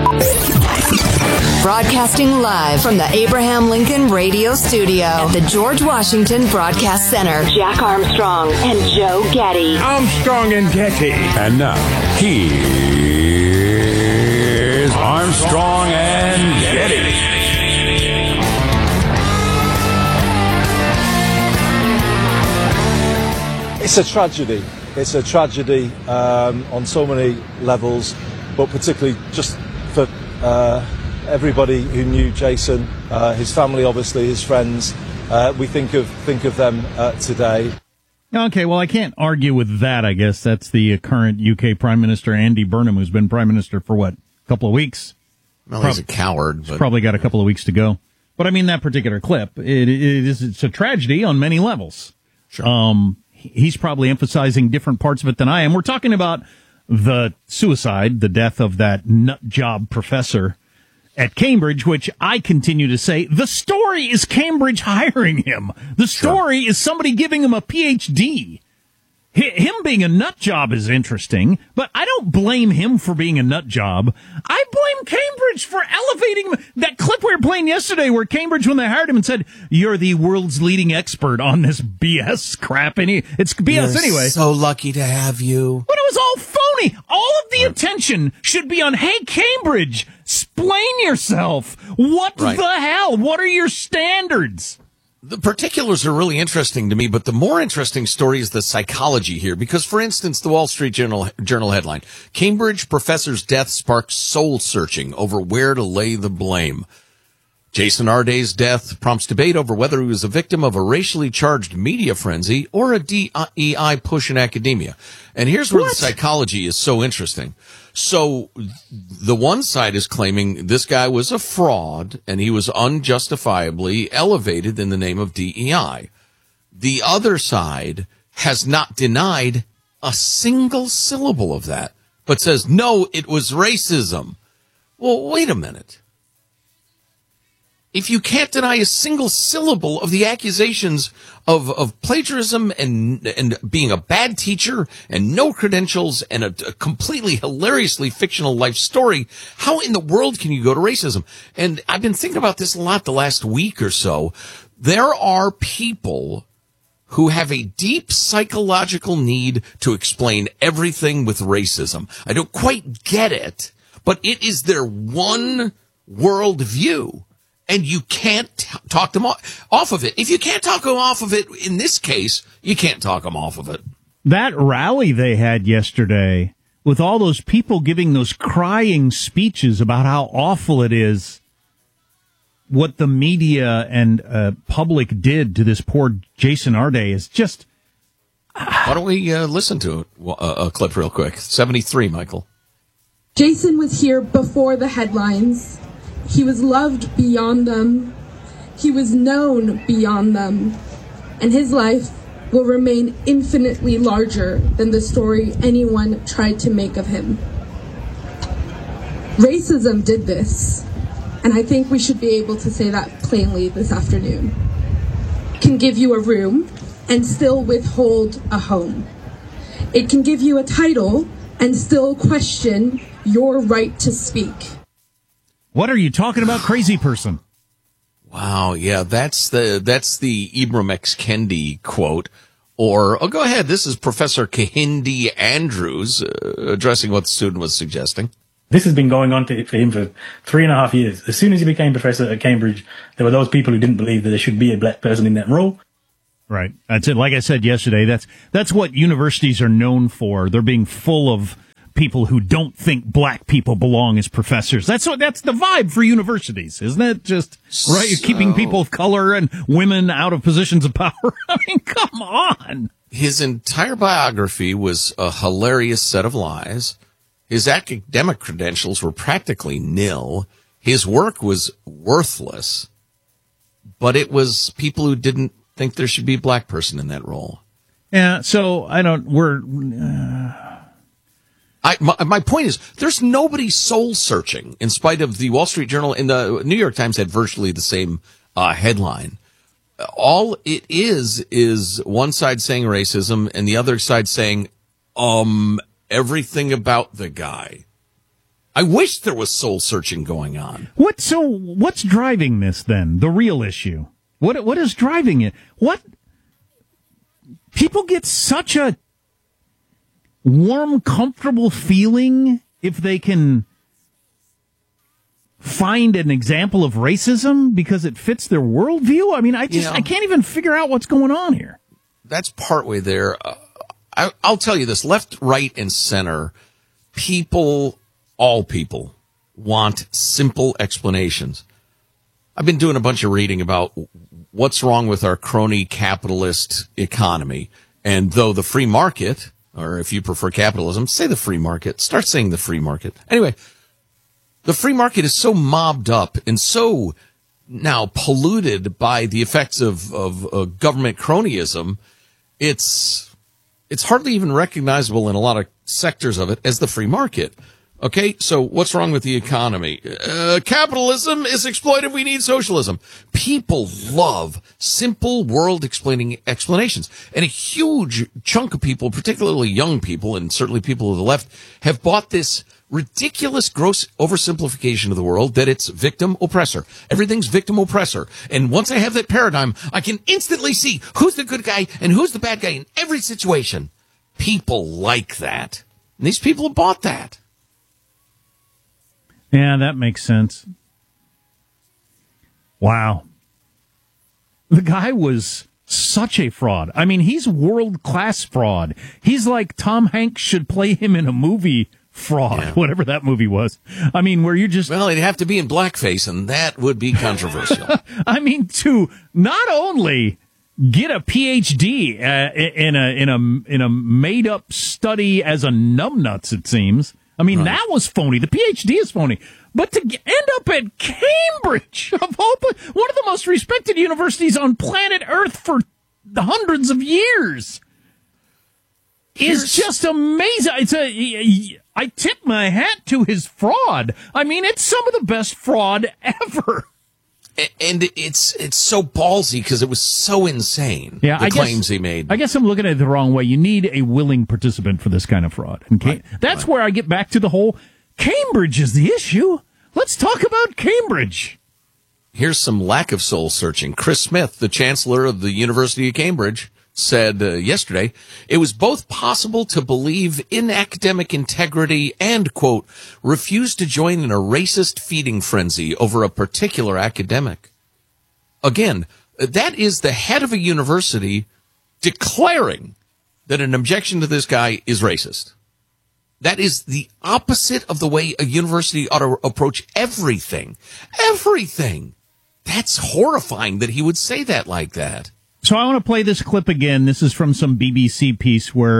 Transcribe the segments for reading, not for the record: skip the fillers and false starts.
Broadcasting live from the Abraham Lincoln Radio Studio at the George Washington Broadcast Center. Jack Armstrong and Joe Getty. Armstrong and Getty. And now, here's Armstrong and Getty. It's a tragedy. It's a tragedy on so many levels, but particularly just for everybody who knew Jason, his family, obviously, his friends. We think of them today. Okay, well, I can't argue with that, I guess. That's the current UK Prime Minister, Andy Burnham, who's been Prime Minister for, what, a couple of weeks? Well, he's a coward. He's probably got a couple of weeks to go. But, I mean, that particular clip, it's a tragedy on many levels. Sure. He's probably emphasizing different parts of it than I am. We're talking about the suicide, the death of that nut job professor at Cambridge, which I continue to say, the story is Cambridge hiring him. The story is somebody giving him a PhD. Him being a nut job is interesting, but I don't blame him for being a nut job. I blame Cambridge for elevating him. That clip we were playing yesterday where Cambridge, when they hired him and said, you're the world's leading expert on this BS crap, and it's BS anyway. So lucky to have you. But it was all phony. All of the attention should be on, hey, Cambridge, explain yourself. What the hell? What are your standards? The particulars are really interesting to me, but the more interesting story is the psychology here. Because, for instance, the Wall Street Journal headline, Cambridge professor's death sparks soul searching over where to lay the blame. Jason Arday's death prompts debate over whether he was a victim of a racially charged media frenzy or a DEI push in academia. And here's where the psychology is so interesting. So the one side is claiming this guy was a fraud and he was unjustifiably elevated in the name of DEI. The other side has not denied a single syllable of that, but says, no, it was racism. Well, wait a minute. If you can't deny a single syllable of the accusations of plagiarism and being a bad teacher and no credentials and a completely hilariously fictional life story, how in the world can you go to racism? And I've been thinking about this a lot the last week or so. There are people who have a deep psychological need to explain everything with racism. I don't quite get it, but it is their one world view. And you can't talk them off of it. If you can't talk them off of it, in this case, you can't talk them off of it. That rally they had yesterday with all those people giving those crying speeches about how awful it is what the media and public did to this poor Jason Arday is just... Why don't we listen to a clip real quick? 73, Michael. Jason was here before the headlines. He was loved beyond them. He was known beyond them. And his life will remain infinitely larger than the story anyone tried to make of him. Racism did this, and I think we should be able to say that plainly this afternoon. It can give you a room and still withhold a home. It can give you a title and still question your right to speak. What are you talking about, crazy person? Wow, yeah, that's the Ibram X. Kendi quote. Or, go ahead, this is Professor Kehinde Andrews addressing what the student was suggesting. This has been going on for him for 3.5 years. As soon as he became professor at Cambridge, there were those people who didn't believe that there should be a black person in that role. Right. That's it. Like I said yesterday, that's what universities are known for. They're being full of people who don't think black people belong as professors. That's the vibe for universities, isn't it? Just right, you're keeping people of color and women out of positions of power. I mean, come on. His entire biography was a hilarious set of lies. His academic credentials were practically nil. His work was worthless. But it was people who didn't think there should be a black person in that role. Yeah, so my point is, there's nobody soul searching, in spite of the Wall Street Journal and the New York Times had virtually the same headline. All it is one side saying racism and the other side saying, everything about the guy. I wish there was soul searching going on. What's driving this then? The real issue. What is driving it? What people get such a warm, comfortable feeling if they can find an example of racism because it fits their worldview? I mean, I can't even figure out what's going on here. That's partway there. I'll tell you this, left, right, and center, all people want simple explanations. I've been doing a bunch of reading about what's wrong with our crony capitalist economy. And though the free market, or if you prefer capitalism, say the free market, start saying the free market. Anyway, the free market is so mobbed up and so now polluted by the effects of government cronyism, it's hardly even recognizable in a lot of sectors of it as the free market. Okay, so what's wrong with the economy? Capitalism is exploitive. We need socialism. People love simple world-explaining explanations. And a huge chunk of people, particularly young people, and certainly people of the left, have bought this ridiculous, gross oversimplification of the world that it's victim-oppressor. Everything's victim-oppressor. And once I have that paradigm, I can instantly see who's the good guy and who's the bad guy in every situation. People like that. And these people have bought that. Yeah, that makes sense. Wow. The guy was such a fraud. I mean, he's world-class fraud. He's like Tom Hanks should play him in a movie fraud, whatever that movie was. I mean, where you just... Well, it'd have to be in blackface, and that would be controversial. I mean, to not only get a PhD in a made-up study as a numbnuts, it seems... I mean, that was phony. The PhD is phony. But to end up at Cambridge, of all, one of the most respected universities on planet Earth for hundreds of years, is just amazing. I tip my hat to his fraud. I mean, it's some of the best fraud ever. And it's so ballsy because it was so insane. Yeah, the claims he made. I guess I'm looking at it the wrong way. You need a willing participant for this kind of fraud. And that's where I get back to the whole Cambridge is the issue. Let's talk about Cambridge. Here's some lack of soul searching. Chris Smith, the chancellor of the University of Cambridge, said yesterday, it was both possible to believe in academic integrity and, quote, refuse to join in a racist feeding frenzy over a particular academic. Again, that is the head of a university declaring that an objection to this guy is racist. That is the opposite of the way a university ought to approach everything. Everything. That's horrifying that he would say that like that. So I want to play this clip again. This is from some BBC piece where,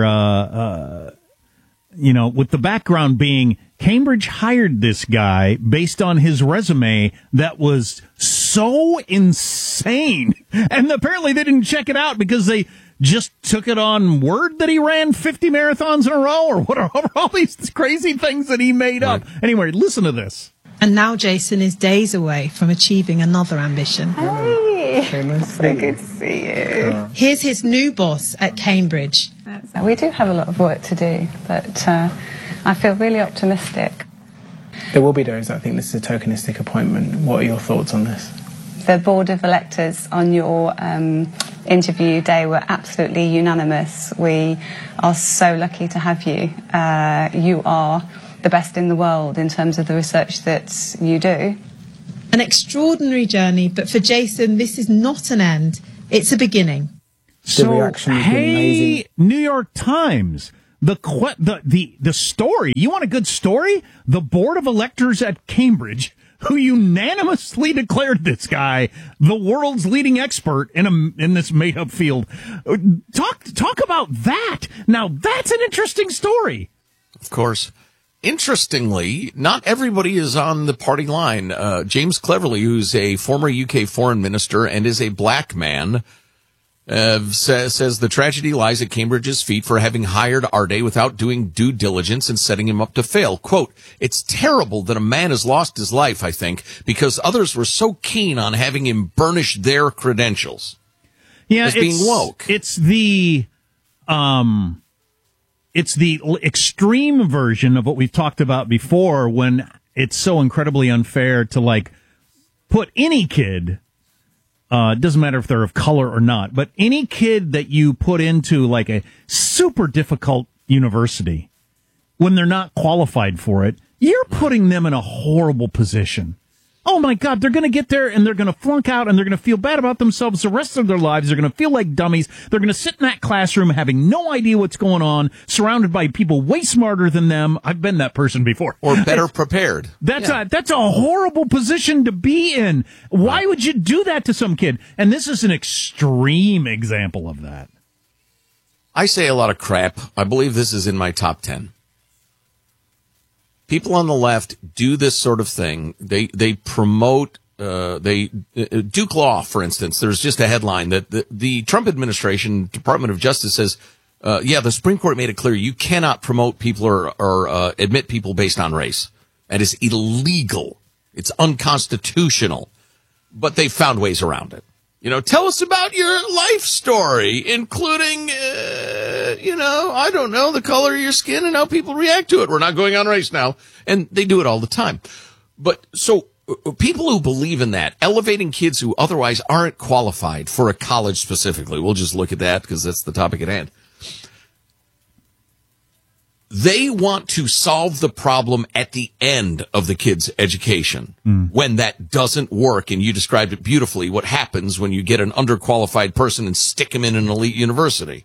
with the background being Cambridge hired this guy based on his resume that was so insane. And apparently they didn't check it out because they just took it on word that he ran 50 marathons in a row or whatever, all these crazy things that he made up. Anyway, listen to this. And now Jason is days away from achieving another ambition. Hey, so good to see you. Here's his new boss at Cambridge. We do have a lot of work to do, but I feel really optimistic. There will be those that think this is a tokenistic appointment. What are your thoughts on this? The board of electors on your interview day were absolutely unanimous. We are so lucky to have you. You are the best in the world in terms of the research that you do. An extraordinary journey, but for Jason, this is not an end. It's a beginning. So, hey, New York Times, the story. You want a good story? The board of electors at Cambridge, who unanimously declared this guy the world's leading expert in this made-up field. Talk about that. Now, that's an interesting story. Of course. Interestingly, not everybody is on the party line. James Cleverly, who's a former UK foreign minister and is a black man, says the tragedy lies at Cambridge's feet for having hired Arde without doing due diligence and setting him up to fail. Quote, it's terrible that a man has lost his life, I think, because others were so keen on having him burnish their credentials. Yeah, as being woke. It's the extreme version of what we've talked about before when it's so incredibly unfair to like put any kid, it doesn't matter if they're of color or not, but any kid that you put into like a super difficult university when they're not qualified for it, you're putting them in a horrible position. Oh my God, they're going to get there and they're going to flunk out and they're going to feel bad about themselves the rest of their lives. They're going to feel like dummies. They're going to sit in that classroom having no idea what's going on, surrounded by people way smarter than them. I've been that person before. Or better prepared. That's a horrible position to be in. Why would you do that to some kid? And this is an extreme example of that. I say a lot of crap. I believe this is in my top 10. People on the left do this sort of thing. They promote, Duke Law, for instance. There's just a headline that the Trump administration, Department of Justice says, the Supreme Court made it clear you cannot promote people or admit people based on race. That is illegal. It's unconstitutional. But they found ways around it. You know, tell us about your life story, including, I don't know, the color of your skin and how people react to it. We're not going on race now. And they do it all the time. But so people who believe in that, elevating kids who otherwise aren't qualified for a college specifically, we'll just look at that because that's the topic at hand. They want to solve the problem at the end of the kid's education. When that doesn't work, and you described it beautifully, what happens when you get an underqualified person and stick him in an elite university.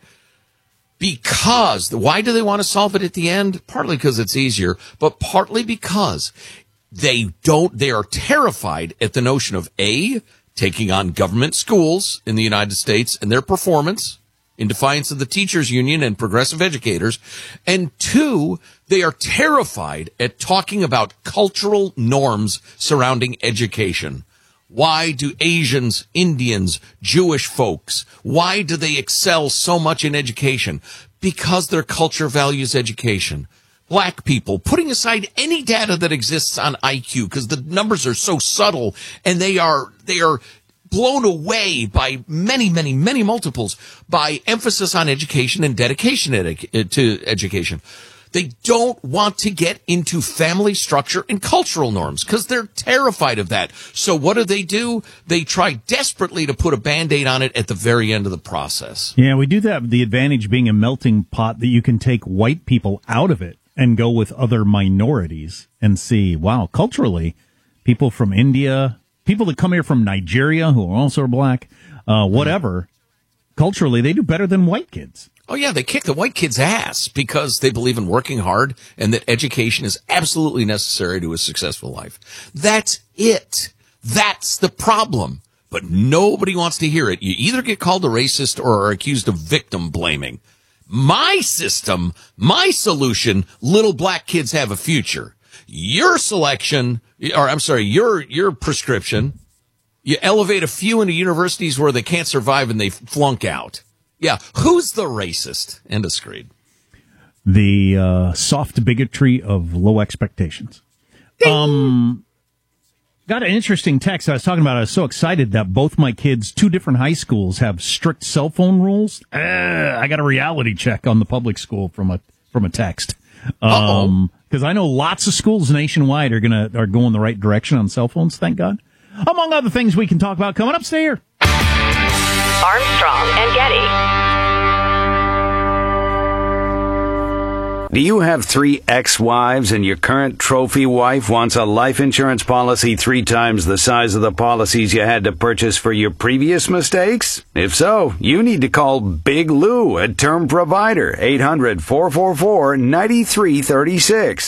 Why do they want to solve it at the end? Partly because it's easier, but partly because they are terrified at the notion of A, taking on government schools in the United States and their performance, in defiance of the teachers union and progressive educators. And 2, they are terrified at talking about cultural norms surrounding education. Why do Asians, Indians, Jewish folks, why do they excel so much in education? Because their culture values education. Black people, putting aside any data that exists on IQ, because the numbers are so subtle and they are blown away by many, many, many multiples by emphasis on education and dedication to education. They don't want to get into family structure and cultural norms because they're terrified of that. So what do? They try desperately to put a Band-Aid on it at the very end of the process. Yeah, we do that. The advantage being a melting pot that you can take white people out of it and go with other minorities and see, wow, culturally, people from India, people that come here from Nigeria who are also black, whatever, culturally, they do better than white kids. Oh, yeah, they kick the white kids' ass because they believe in working hard and that education is absolutely necessary to a successful life. That's it. That's the problem. But nobody wants to hear it. You either get called a racist or are accused of victim blaming. My system, my solution, little black kids have a future. Your prescription, you elevate a few into universities where they can't survive and they flunk out. Yeah, who's the racist? End of screed. The soft bigotry of low expectations. Got an interesting text I was talking about. I was so excited that both my kids, 2 different high schools, have strict cell phone rules. I got a reality check on the public school from a text. Because I know lots of schools nationwide are going the right direction on cell phones, thank God. Among other things we can talk about coming up, stay here. Armstrong and Getty. Do you have 3 ex-wives and your current trophy wife wants a life insurance policy 3 times the size of the policies you had to purchase for your previous mistakes? If so, you need to call Big Lou at Term Provider, 800-444-9336.